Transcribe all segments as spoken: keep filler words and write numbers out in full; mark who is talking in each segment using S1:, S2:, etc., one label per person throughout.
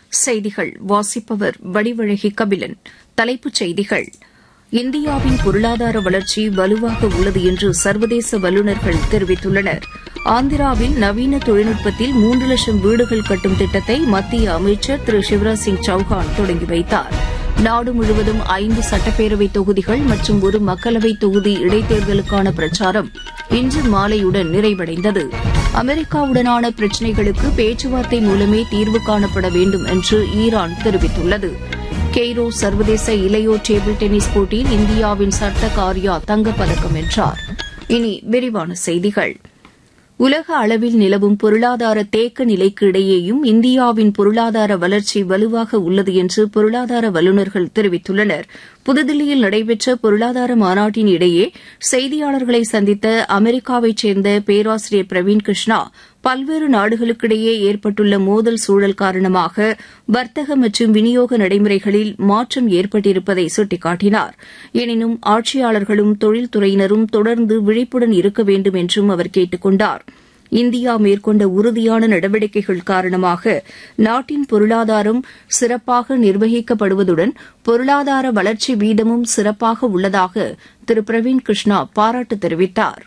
S1: செய்திகள் வாசிப்பவர் வடிவழகி கபிலன். தலைப்புச் செய்திகள். இந்தியாவின் பொருளாதார வளர்ச்சி வலுவாக உள்ளது என்று சர்வதேச வல்லுநர்கள் தெரிவித்துள்ளனர். ஆந்திராவில் நவீன தொழில்நுட்பத்தில் மூன்று லட்சம் வீடுகள் கட்டும் திட்டத்தை மத்திய அமைச்சர் திரு சிவராஜ் சிங் சௌஹான் தொடங்கி வைத்தார். நாடு முழுவதும் ஐந்து சட்டப்பேரவை தொகுதிகள் மற்றும் ஒரு மக்களவைத் தொகுதி இடைத்தேர்தலுக்கான பிரச்சாரம் இன்று மாலையுடன் நிறைவடைந்தது. அமெரிக்காவுடனான பிரச்சினைகளுக்கு பேச்சுவார்த்தை மூலமே தீர்வு காணப்பட வேண்டும் என்று ஈரான் தெரிவித்துள்ளது. கெய்ரோ சர்வதேச இளையோர் டேபிள் டென்னிஸ் போட்டியில் இந்தியாவின் சர்தக் ஆர்யா தங்கப்பதக்கம் வென்றார். இனி விரிவான செய்திகள். உலக அளவில் நிலவும் பொருளாதார தேக்க நிலைக்கு இடையேயும் இந்தியாவின் பொருளாதார வளர்ச்சி வலுவாக உள்ளது என்று பொருளாதார வல்லுநர்கள் தெரிவித்துள்ளனர். புதுதில்லியில் நடைபெற்ற பொருளாதார மாநாட்டின் இடையே செய்தியாளர்களை சந்தித்த அமெரிக்காவைச் சேர்ந்த பேராசிரியர் பிரவீன் கிருஷ்ணா, பல்வேறு நாடுகளுக்கிடையே ஏற்பட்டுள்ள மோதல் சூழல் காரணமாக வர்த்தக மற்றும் விநியோக நடைமுறைகளில் மாற்றம் ஏற்பட்டிருப்பதை சுட்டிக்காட்டினார். எனினும் ஆட்சியாளர்களும் தொழில்துறையினரும் தொடர்ந்து விழிப்புடன் இருக்க வேண்டும் என்றும் அவர் கேட்டுக் கொண்டார். இந்தியா மேற்கொண்ட உறுதியான நடவடிக்கைகள் காரணமாக நாட்டின் பொருளாதாரம் சிறப்பாக நிர்வகிக்கப்படுவதுடன் பொருளாதார வளர்ச்சி வீதமும் சிறப்பாக உள்ளதாக திரு பிரவீன் கிருஷ்ணா பாராட்டு தெரிவித்தார்.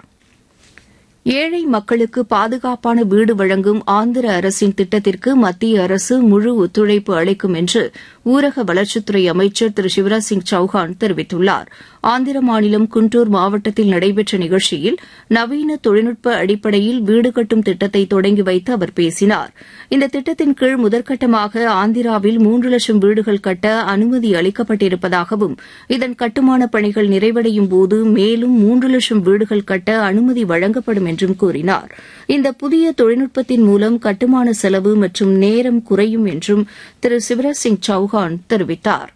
S1: ஏழை மக்களுக்கு பாதுகாப்பான வீடு வழங்கும் ஆந்திர அரசின் திட்டத்திற்கு மத்திய அரசு முழு ஒத்துழைப்பு அளிக்கும் என்று ஊரக வளர்ச்சித்துறை அமைச்சர் திரு சிவராஜ் சிங் சௌஹான் தெரிவித்துள்ளார். ஆந்திர மாநிலம் குண்டூர் மாவட்டத்தில் நடைபெற்ற நிகழ்ச்சியில் நவீன தொழில்நுட்ப அடிப்படையில் வீடு கட்டும் திட்டத்தை தொடங்கி வைத்து அவர் பேசினார். இந்த திட்டத்தின் கீழ் முதற்கட்டமாக ஆந்திராவில் மூன்று லட்சம் வீடுகள் கட்ட அனுமதி அளிக்கப்பட்டிருப்பதாகவும் இதன் கட்டுமானப் பணிகள் நிறைவடையும் போது மேலும் மூன்று லட்சம் வீடுகள் கட்ட அனுமதி வழங்கப்படும் என்றும் கூறினார். இந்த புதிய தொழில்நுட்பத்தின் மூலம் கட்டுமான செலவு மற்றும் நேரம் குறையும் என்றும் திரு சிவராஜ் சிங் சௌஹான் தெரிவித்தார்.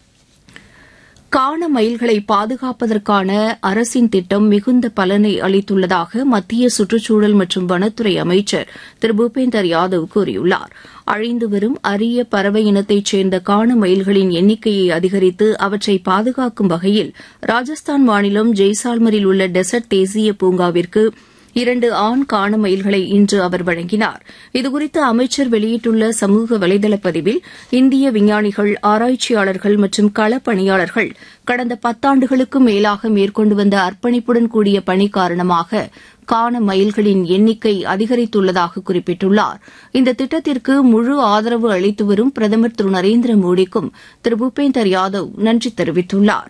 S1: காண மயில்களை பாதுகாப்பதற்கான அரசின் திட்டம் மிகுந்த பலனை அளித்துள்ளதாக மத்திய சுற்றுச்சூழல் மற்றும் வனத்துறை அமைச்சர் திரு பூபேந்தர் யாதவ் கூறியுள்ளார். அழிந்து வரும் அரிய பறவை இனத்தைச் சேர்ந்த காண மயில்களின் எண்ணிக்கையை அதிகரித்து அவற்றை பாதுகாக்கும் வகையில் ராஜஸ்தான் மாநிலம் ஜெய்சால்மரில் உள்ள டெசர்ட் தேசிய பூங்காவிற்கு இரண்டு ஆண் காண மயில்களை இன்று அவர் வழங்கினார். இதுகுறித்து அமைச்சர் வெளியிட்டுள்ள சமூக வலைதள பதிவில் இந்திய விஞ்ஞானிகள், ஆராய்ச்சியாளர்கள் மற்றும் களப்பணியாளர்கள் கடந்த பத்தாண்டுகளுக்கும் மேலாக மேற்கொண்டு வந்த அர்ப்பணிப்புடன் கூடிய பணி காரணமாக காண மயில்களின் எண்ணிக்கை அதிகரித்துள்ளதாக குறிப்பிட்டுள்ளார். இந்த திட்டத்திற்கு முழு ஆதரவு அளித்து வரும் பிரதமர் திரு நரேந்திர மோடிக்கும் திரு பூபேந்தர் யாதவ் நன்றி தெரிவித்துள்ளார்.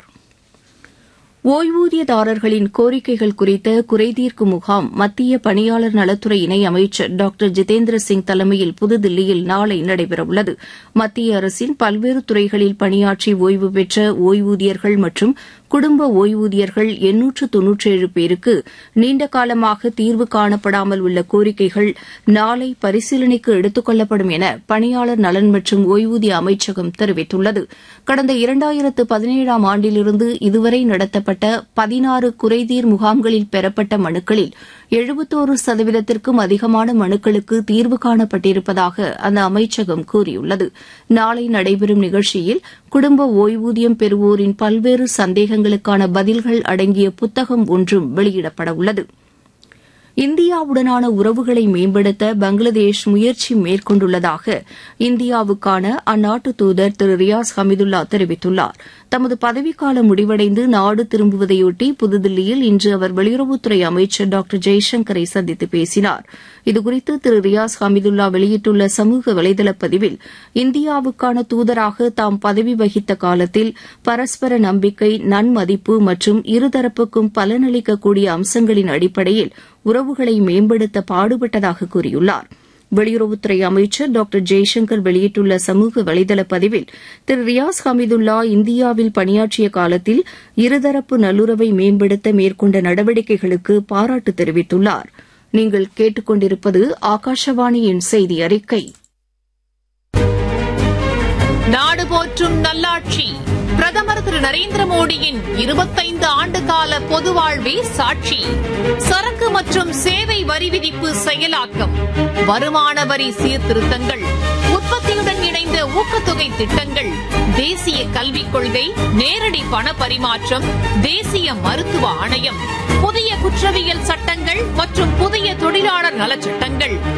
S1: ஓய்வூதியதாரர்களின் கோரிக்கைகள் குறித்த குறைதீர்க்கும் முகாம் மத்திய பணியாளர் நலத்துறை இணை அமைச்சர் டாக்டர் ஜிதேந்திர சிங் தலைமையில் புதுதில்லியில் நாளை நடைபெறவுள்ளது. மத்திய அரசின் பல்வேறு துறைகளில் பணியாற்றி ஓய்வு பெற்ற ஓய்வூதியர்கள் மற்றும் குடும்ப ஓய்வூதியர்கள் எண்ணூற்று தொன்னூற்றேழு பேருக்கு நீண்டகாலமாக தீர்வு காணப்படாமல் உள்ள கோரிக்கைகள் நாளை பரிசீலனைக்கு எடுத்துக் கொள்ளப்படும் என பணியாளர் நலன் மற்றும் ஓய்வூதிய அமைச்சகம் தெரிவித்துள்ளது. கடந்த இரண்டாயிரத்து பதினேழாம் ஆண்டிலிருந்து இதுவரை நடத்தப்பட்ட பதினாறு குறைதீர் முகாம்களில் பெறப்பட்ட மனுக்களில் எழுபத்தோரு சதவீதத்திற்கும் அதிகமான மனுக்களுக்கு தீர்வு காணப்பட்டிருப்பதாக அந்த அமைச்சகம் கூறியுள்ளது. நாளை நடைபெறும் நிகழ்ச்சியில் குடும்ப ஓய்வூதியம் பெறுவோரின் பல்வேறு சந்தேகங்களுக்கான பதில்கள் அடங்கிய புத்தகம் ஒன்றும் வெளியிடப்படவுள்ளது. இந்தியாவுடனான உறவுகளை மேம்படுத்த பங்களாதேஷ் முயற்சி மேற்கொண்டுள்ளதாக இந்தியாவுக்கான அந்நாட்டு தூதர் திரு ரியாஸ் ஹமிதுல்லா தெரிவித்துள்ளார். தமது பதவிக்காலம் முடிவடைந்து நாடு திரும்புவதையொட்டி புதுதில்லியில் இன்று அவர் வெளியுறவுத்துறை அமைச்சர் டாக்டர் ஜெய்சங்கரை சந்தித்து பேசினார். இதுகுறித்து திரு ரியாஸ் ஹமிதுல்லா வெளியிட்டுள்ள சமூக வலைதள பதிவில், இந்தியாவுக்கான தூதராக தாம் பதவி வகித்த காலத்தில் பரஸ்பர நம்பிக்கை, நன்மதிப்பு மற்றும் இருதரப்புக்கும் பலனளிக்கக்கூடிய அம்சங்களின் அடிப்படையில் உறவுகளை மேம்படுத்த பாடுபட்டதாக கூறியுள்ளார். வெளியுறவுத்துறை அமைச்சர் டாக்டர் ஜெய்சங்கர் வெளியிட்டுள்ள சமூக வலைதள பதிவில், திரு ரியாஸ் ஹமிதுல்லா இந்தியாவில் பணியாற்றிய காலத்தில் இருதரப்பு நல்லுறவை மேம்படுத்த மேற்கொண்ட நடவடிக்கைகளுக்கு பாராட்டு தெரிவித்துள்ளார். நீங்கள் கேட்டுக் கொண்டிருப்பது ஆகாஷவாணியின் செய்தி அறிக்கை.
S2: நாடு போற்றும் நல்லாட்சி பிரதமர் திரு நரேந்திர மோடியின் இருபத்தைந்து ஆண்டுகால பொது வாழ்வே சாட்சி. சரக்கு மற்றும் சேவை வரி விதிப்பு செயலாக்கம், வருமான வரி சீர்திருத்தங்கள், உற்பத்தியுடன் இணைந்த ஊக்கத்தொகை திட்டங்கள், தேசிய கல்விக் கொள்கை, நேரடி பண பரிமாற்றம், தேசிய மருத்துவ ஆணையம், புதிய குற்றவியல் சட்டங்கள் மற்றும் புதிய தொழிலாளர் நலச்சட்டங்கள்